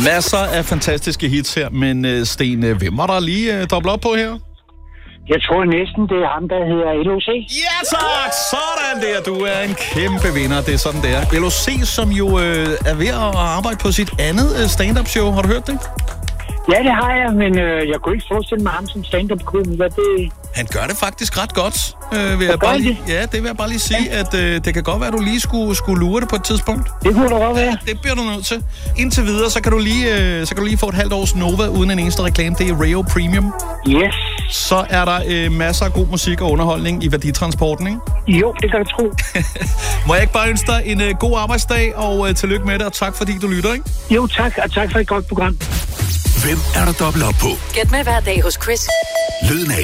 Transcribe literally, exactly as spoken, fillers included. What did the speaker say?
Masser af fantastiske hits her, men uh, Sten, uh, hvem var der lige uh, dobbelt op på her? Jeg tror næsten, det er ham, der hedder L O C. Ja tak! Sådan der, du er en kæmpe vinder. Det er sådan der. L O C, som jo øh, er ved at arbejde på sit andet øh, stand-up show. Har du hørt det? Ja, det har jeg, men øh, jeg kunne ikke forestille mig ham som stand-up-komiker. Det... Han gør det faktisk ret godt. Øh, vil jeg bare lige, ja, det vil jeg bare lige sige, ja. at øh, det kan godt være, at du lige skulle, skulle lure det på et tidspunkt. Det kunne da godt være. Det bliver du nødt til. Indtil videre, så kan du lige, øh, så kan du lige få et halvt års Nova uden en eneste reklame. Det er Rayo Premium. Yes. Så er der øh, masser af god musik og underholdning i værditransporten, ikke? Jo, det kan jeg tro. Må jeg ikke bare ønske dig en øh, god arbejdsdag, og øh, tillykke med det, og tak fordi du lytter, ikke? Jo, tak, og tak for et godt program. Hvem er der dobbelt op på? Gæt med hver dag hos Chris. Lyden af